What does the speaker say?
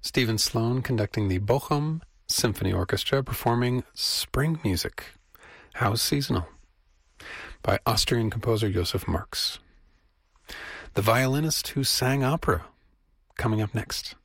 Stephen Sloan conducting the Bochum Symphony Orchestra performing Spring Music, How Seasonal, by Austrian composer Josef Marx. The Violinist Who Sang Opera, coming up next.